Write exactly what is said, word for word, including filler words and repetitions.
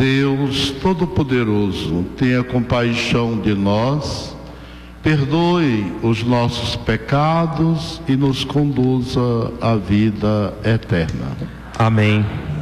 Deus Todo-Poderoso, tenha compaixão de nós, perdoe os nossos pecados e nos conduza à vida eterna. Amém.